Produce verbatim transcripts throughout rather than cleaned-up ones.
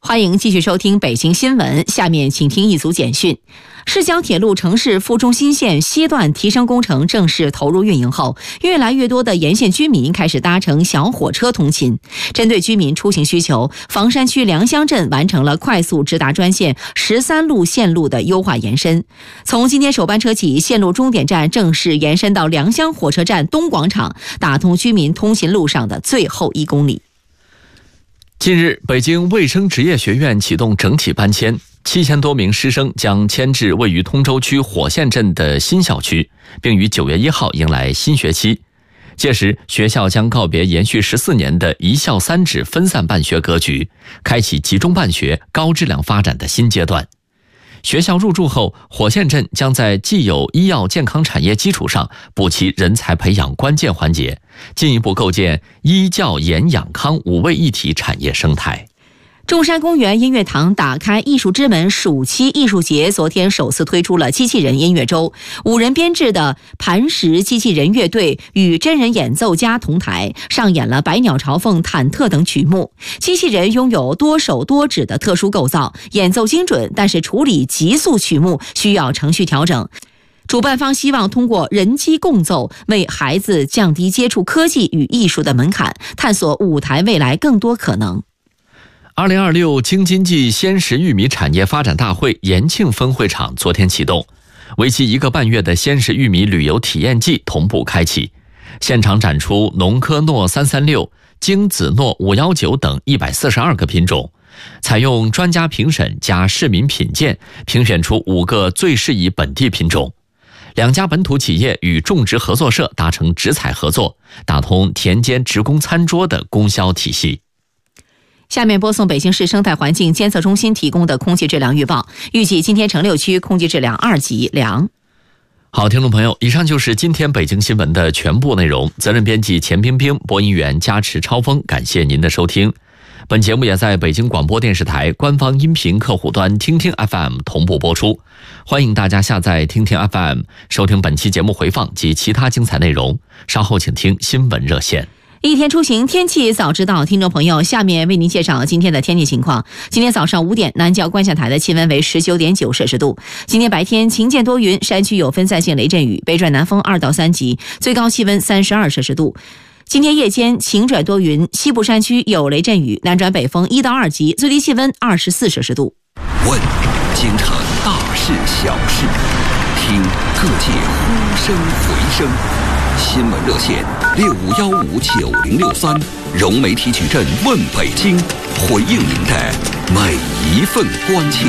欢迎继续收听北京新闻，下面请听一组简讯。市郊铁路城市副中心线西段提升工程正式投入运营后，越来越多的沿线居民开始搭乘小火车通勤。针对居民出行需求，房山区良乡镇完成了快速直达专线十三路线路的优化延伸。从今天首班车起，线路终点站正式延伸到良乡火车站东广场，打通居民通勤路上的最后一公里。 近日，北京卫生职业学院启动整体搬迁，七千多名师生将迁至位于通州区火线镇的新校区，并于九月一号迎来新学期。届时，学校将告别延续十四年的一校三制分散办学格局，开启集中办学、高质量发展的新阶段。学校入驻后，火线镇将在既有医药健康产业基础上补齐人才培养关键环节，进一步构建医教研养康五位一体产业生态。 中山公园音乐堂打开艺术之门暑期艺术节，昨天首次推出了机器人音乐周，五人编制的磐石机器人乐队与真人演奏家同台，上演了《百鸟朝凤》《忐忑》等曲目。机器人拥有多手多指的特殊构造，演奏精准，但是处理急速曲目需要程序调整。主办方希望通过人机共奏，为孩子降低接触科技与艺术的门槛，探索舞台未来更多可能。 二零二六京津冀鲜食玉米产业发展大会延庆分会场昨天启动，为期一个半月的鲜食玉米旅游体验季同步开启，现场展出农科诺三三六、精子诺五一九等一百四十二个品种，采用专家评审加市民品鉴，评选出五个最适宜本地品种。两家本土企业与种植合作社达成直采合作，打通田间职工餐桌的供销体系。 下面播送北京市生态环境监测中心提供的空气质量预报，预计今天城六区空气质量二级良。 好，听众朋友，以上就是今天北京新闻的全部内容。责任编辑钱冰冰，播音员加持超风，感谢您的收听。本节目也在北京广播电视台官方音频客户端听听 F M 同步播出，欢迎大家下载听听 F M 收听本期节目回放及其他精彩内容。稍后请听新闻热线。 一天出行，天气早知道，听众朋友，下面为您介绍今天的天气情况。今天早上五点，南郊观象台的气温为十九点九摄氏度。今天白天晴间多云，山区有分散性雷阵雨，北转南风二到三级，最高气温三十二摄氏度。今天夜间晴转多云，西部山区有雷阵雨，南转北风一到二级，最低气温二十四摄氏度。 问京城大事小事，听各界呼声回声。新闻热线六五幺五九零六三，融媒体矩阵问北京，回应您的每一份关切。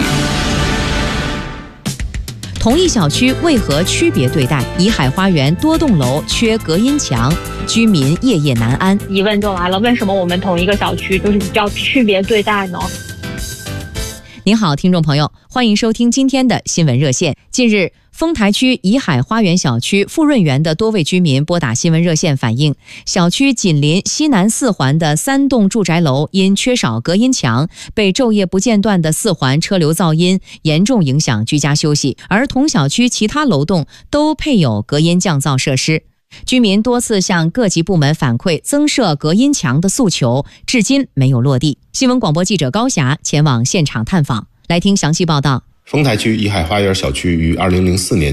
同一小区为何区别对待？怡海花园多栋楼缺隔音墙，居民夜夜难安。 疑问就来了，为什么我们同一个小区就是要区别对待呢？ 您好，听众朋友，欢迎收听今天的新闻热线。近日，丰台区怡海花园小区富润园的多位居民拨打新闻热线反映，小区紧邻西南四环的三栋住宅楼因缺少隔音墙，被昼夜不间断的四环车流噪音严重影响居家休息，而同小区其他楼栋都配有隔音降噪设施。居民多次向各级部门反馈增设隔音墙的诉求，至今没有落地。新闻广播记者高霞前往现场探访，来听详细报道。 丰台区怡海花园小区于二零零四年